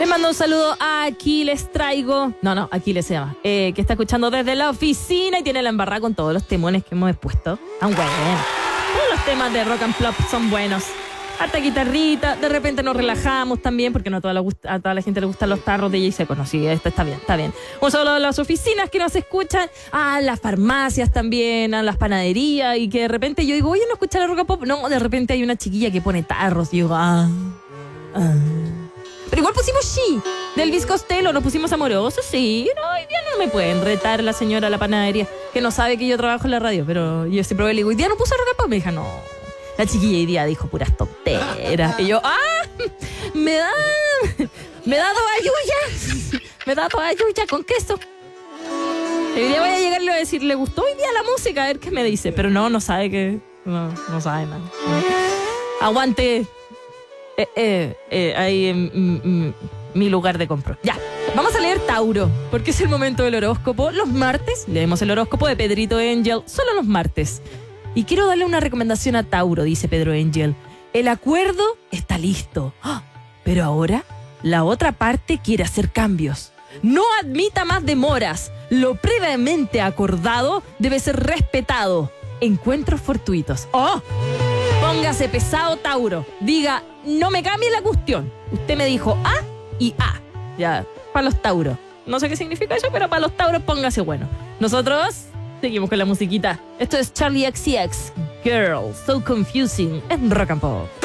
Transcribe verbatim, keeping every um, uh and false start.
Les mando un saludo a Aquiles Traigo. No, no, Aquiles se llama. Eh, que está escuchando desde la oficina y tiene la embarrada con todos los temones que hemos expuesto. Tan buenos. Todos los temas de Rock and Pop son buenos. Harta guitarrita, de repente nos relajamos también, porque no a toda la, a toda la gente le gustan los tarros de Jay Seco. No, sí, esto está bien, está bien. Un saludo a las oficinas que nos escuchan, a las farmacias también, a las panaderías, y que de repente yo digo, oye, ¿no escuchar la Rock and Pop? No, de repente hay una chiquilla que pone tarros, y digo, ah, ah. Pero igual pusimos She, del Elvis Costello, nos pusimos amorosos, sí. No, hoy día no me pueden retar la señora de la panadería, que no sabe que yo trabajo en la radio, pero yo siempre le digo, hoy día no puso Rock and Pop. Me dijo, no, la chiquilla hoy día dijo puras tonteras. Y yo, ah, me da, me da toalluya, me da toalluya con queso. Y hoy día voy a llegar y le voy a decir, ¿le gustó hoy día la música? A ver qué me dice. Pero no, no sabe que, no, no sabe nada. Aguante. Eh, eh, eh, ahí en mi lugar de compro. Ya, vamos a leer Tauro, porque es el momento del horóscopo. Los martes leemos el horóscopo de Pedrito Angel, solo los martes. Y quiero darle una recomendación a Tauro, dice Pedro Angel. El acuerdo está listo, ¡oh! Pero ahora la otra parte quiere hacer cambios. No admita más demoras. Lo previamente acordado debe ser respetado. Encuentros fortuitos. ¡Oh! Póngase pesado, Tauro. Diga, no me cambie la cuestión. Usted me dijo A y A. Ya, para los Tauros. No sé qué significa eso, pero para los Tauros póngase bueno. Nosotros seguimos con la musiquita. Esto es Charlie X C X, Girl, So Confusing, en Rock and Pop.